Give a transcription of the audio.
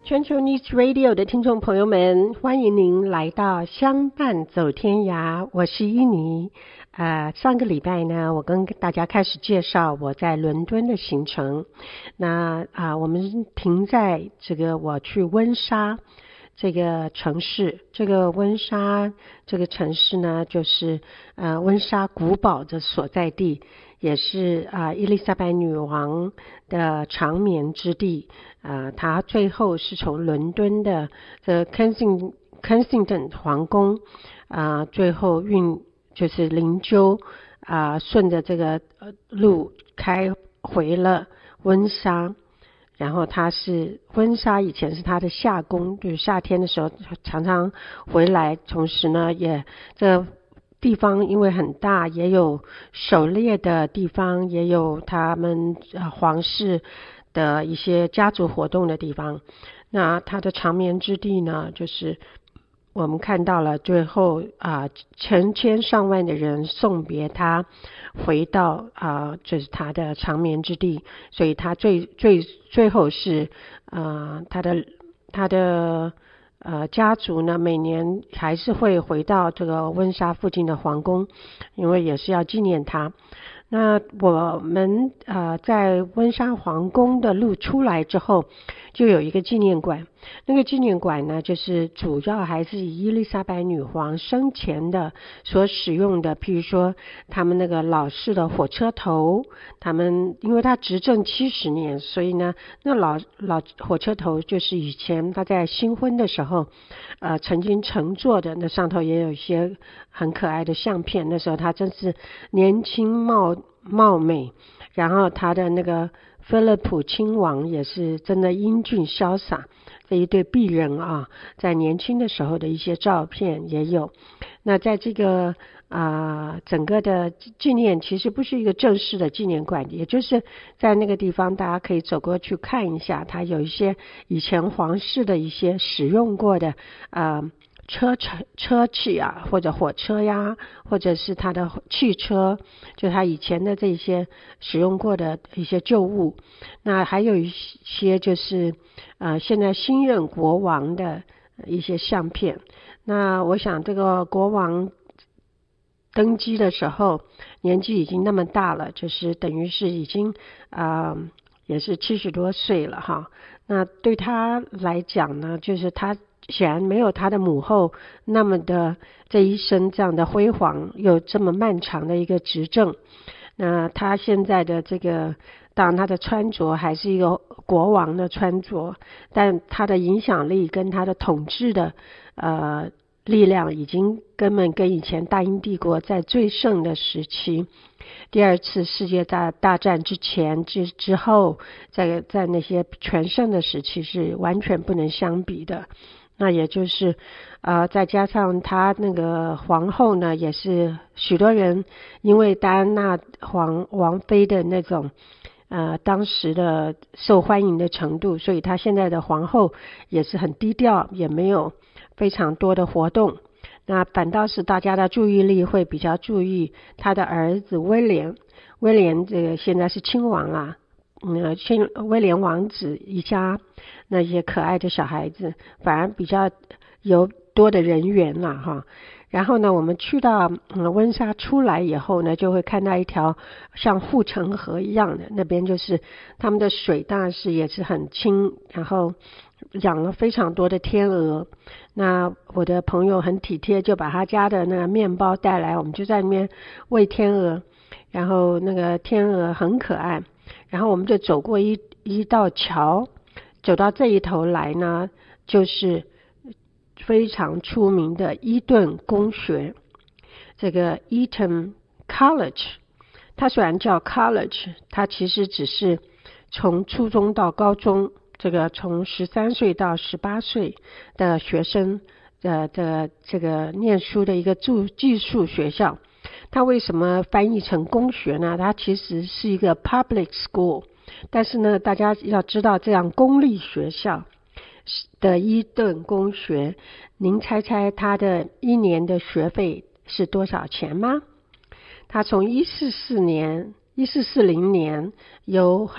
全球 News Radio 的听众朋友们，欢迎您来到相伴走天涯，我是伊妮。上个礼拜呢，我跟大家开始介绍我在伦敦的行程。那我们停在这个我去温莎这个城市，这个温莎这个城市呢，就是温莎古堡的所在地，也是伊丽莎白女王的长眠之地。她最后是从伦敦的Kensington 皇宫最后就是灵柩顺着这个路开回了温莎。然后他是温莎以前是他的夏宫，就是夏天的时候常常回来，同时呢也这地方因为很大，也有狩猎的地方，也有他们皇室的一些家族活动的地方。那他的长眠之地呢，就是我们看到了最后成千上万的人送别他回到就是他的长眠之地，所以他最后是他的家族呢每年还是会回到这个温莎附近的皇宫，因为也是要纪念他。那我们在温莎皇宫的路出来之后，就有一个纪念馆。那个纪念馆呢，就是主要还是以伊丽莎白女皇生前的所使用的，譬如说他们那个老式的火车头，他们因为他执政70年，所以呢，那老火车头就是以前他在新婚的时候曾经乘坐的，那上头也有一些很可爱的相片。那时候他真是年轻貌美，然后他的那个菲利普亲王也是真的英俊潇洒，这一对璧人在年轻的时候的一些照片也有。那在这个整个的纪念其实不是一个正式的纪念馆，也就是在那个地方大家可以走过去看一下，它有一些以前皇室的一些使用过的车器或者火车呀，或者是他的汽车，就他以前的这些使用过的一些旧物。那还有一些就是现在新任国王的一些相片。那我想这个国王登基的时候年纪已经那么大了，就是等于是已经也是70多岁了哈。那对他来讲呢，就是他显然没有他的母后那么的这一生这样的辉煌，有这么漫长的一个执政。那他现在的这个，当然他的穿着还是一个国王的穿着，但他的影响力跟他的统治的力量已经根本跟以前大英帝国在最盛的时期，第二次世界大战之前之后，在那些全盛的时期是完全不能相比的。那也就是再加上他那个皇后呢，也是许多人因为戴安娜王妃的那种当时的受欢迎的程度，所以他现在的皇后也是很低调，也没有非常多的活动。那反倒是大家的注意力会比较注意他的儿子威廉这个现在是亲王啦，威廉王子一家那些可爱的小孩子反而比较有多的人缘啦哈。然后呢，我们去到温莎出来以后呢，就会看到一条像护城河一样的，那边就是他们的水当然是也是很清，然后养了非常多的天鹅。那我的朋友很体贴，就把他家的那个面包带来，我们就在那边喂天鹅，然后那个天鹅很可爱。然后我们就走过一道桥，走到这一头来呢，就是非常出名的伊顿公学，这个 Eton College。 它虽然叫 college， 它其实只是从初中到高中，这个从13岁到18岁的学生的这个念书的一个寄宿学校。它为什么翻译成公学呢？它其实是一个 public school， 但是呢，大家要知道这样公立学校的伊顿公学，您猜猜它的一年的学费是多少钱吗？它从1440年由